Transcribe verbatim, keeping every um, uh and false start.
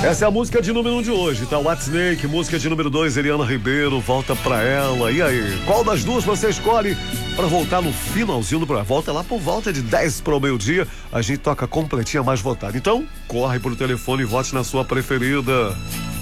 Essa é a música de número um de hoje, tá? White Snake, música de número dois, Eliana Ribeiro, Volta Pra Ela. E aí, qual das duas você escolhe para voltar no finalzinho do programa? Volta lá por volta de dez para o meio-dia, a gente toca completinha mais votada. Então, corre pro telefone e vote na sua preferida.